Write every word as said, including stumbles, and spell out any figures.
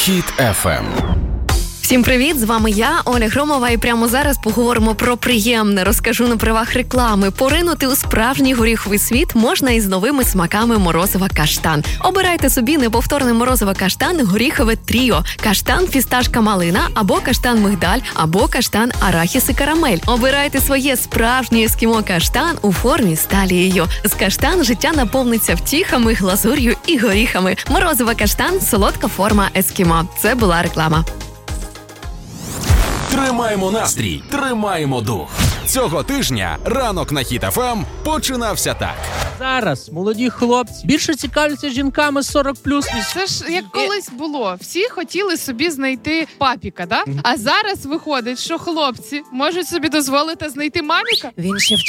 Хіт еф ем. Всім привіт, з вами я, Оля Громова, і прямо зараз поговоримо про приємне, розкажу на правах реклами. Поринути у справжній горіховий світ можна із новими смаками морозива каштан. Обирайте собі неповторне морозиво каштан горіхове тріо, каштан фісташка малина, або каштан мигдаль, або каштан арахіс і карамель. Обирайте своє справжнє ескімо каштан у формі з талією. З каштан життя наповниться втіхами, глазур'ю і горіхами. Морозиво каштан – солодка форма ескімо. Це була реклама. Тримаємо настрій, тримаємо дух. Цього тижня ранок на Хіт еф ем починався так. Зараз молоді хлопці більше цікавляться жінками сорок плюс. Це ж як колись було. Всі хотіли собі знайти папіка, да? А зараз виходить, що хлопці можуть собі дозволити знайти маміка. Він ще